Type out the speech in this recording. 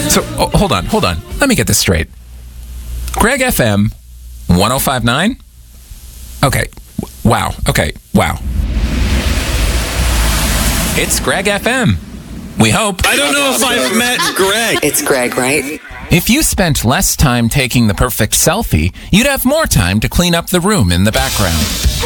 So, hold on. Let me get this straight. Greg FM 105.9? Okay. Wow. It's Greg FM. We hope. I don't know if I've met Greg. It's Greg, right? If you spent less time taking the perfect selfie, you'd have more time to clean up the room in the background.